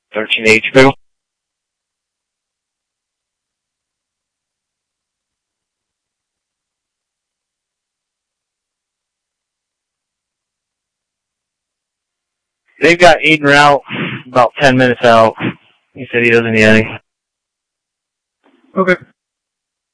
13H Bill. They've got Eden route about 10 minutes out. He said he doesn't need any. Okay.